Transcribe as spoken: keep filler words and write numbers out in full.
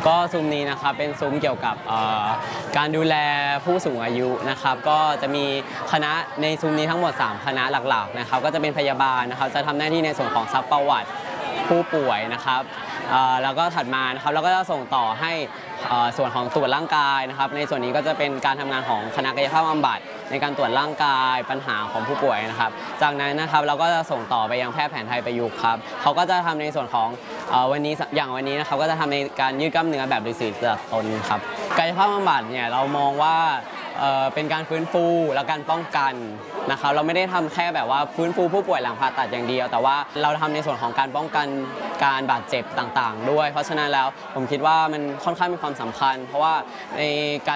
ก็ซุ้มนี้นะครับเป็นซุ้มเกี่ยวกับการดูแลผู้สูงอายุนะครับก็จะมีคณะในซุ้มนี้ทั้งหมดสามคณะหลักๆนะครับก็จะเป็นพยาบาลนะครับจะทำหน้าที่ในส่วนของซักประวัติผู้ป่วยนะครับแล้วก็ถัดมานะครับแล้วก็จะส่งต่อให้ส่วนของตรวจร่างกายนะครับในส่วนนี้ก็จะเป็นการทำงานของคณะกายภาพบำบัดในการตรวจร่างกายปัญหาของผู้ป่วยนะครับจากนั้นนะครับเราก็จะส่งต่อไปยังแพทย์แผนไทยประยุกต์ครับเขาก็จะทำในส่วนของวันนี้อย่างวันนี้นะครับก็จะทำในการยืดกล้ามเนื้อแบบฤาษีเสือตนครับกายภาพบำบัดเนี่ยเรามองว่าเป็นการฟื้นฟูและการป้องกันนะครับเราไม่ได้ทำแค่แบบว่าฟื้นฟูผู้ป่วยหลังผ่าตัดอย่างเดียวแต่ว่าเราทำในส่วนของการป้องกันการบาดเจ็บต่างๆด้วยเพราะฉะนั้นแล้วผมคิดว่ามันค่อนข้างมีความสำคัญเพราะว่าในการ